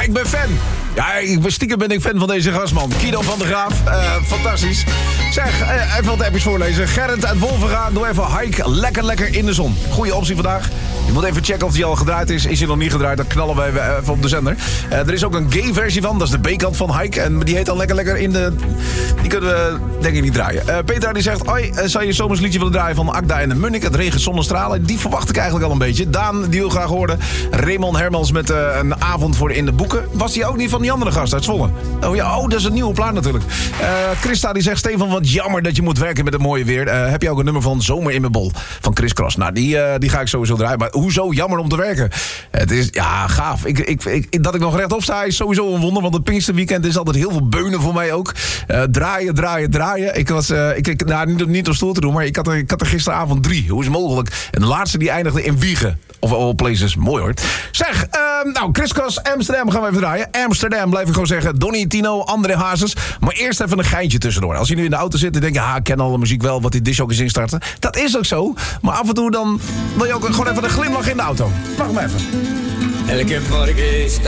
ik ben fan. Ja, stiekem ben ik fan van deze gastman. Guido van der Graaf, fantastisch. Zeg, even wat appjes voorlezen. Gerrit uit Wolvenga, doe even hike lekker in de zon. Goeie optie vandaag. Je moet even checken of die al gedraaid is. Is hij nog niet gedraaid, dan knallen wij even op de zender. Er is ook een gay versie van, dat is de B-kant van hike. En die heet dan lekker in de... Die kunnen we denk ik niet draaien. Peter die zegt, oi, zou je zomers liedje willen draaien van Akda en de Munnik? Het regent zonnestralen. Die verwacht ik eigenlijk al een beetje. Daan, die wil graag horen. Raymond Hermans met een avond voor in de boeken. Was die ook niet van die andere gast uit Zwolle? Oh ja, dat is een nieuwe plaat natuurlijk. Christa die zegt, Stefan, wat jammer dat je moet werken met het mooie weer. Heb je ook een nummer van Zomer in mijn bol van Chris Cross? Nou, die ga ik sowieso draaien. Maar hoezo jammer om te werken? Het is, ja, gaaf. Dat ik nog rechtop sta is sowieso een wonder. Want het Pinksterweekend is altijd heel veel beunen voor mij ook. Draaien. Ik was, niet op stoel te doen, maar ik had er gisteravond 3. Hoe is het mogelijk? En de laatste die eindigde in Wiegen. Of all places. Mooi hoor. Zeg, Chris Cross, Amsterdam gaan we even draaien. Amsterdam, blijf ik gewoon zeggen. Donnie, Tino, André Hazes. Maar eerst even een geintje tussendoor. Als je nu in de auto zit en denk je, ik ken alle muziek wel, wat die discjockeys instarten. Dat is ook zo. Maar af en toe dan wil je ook gewoon even een glimlach in de auto. Mag maar even. Elke morgen staat